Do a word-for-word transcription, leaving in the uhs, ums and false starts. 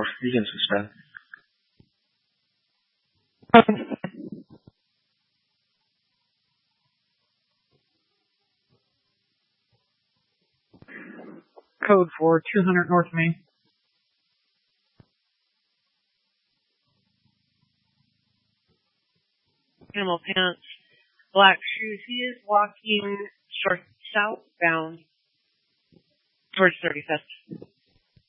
four. You can suspend. Code for two hundred North Main. Camel pants, black shoes. He is walking short southbound towards thirty-fifth.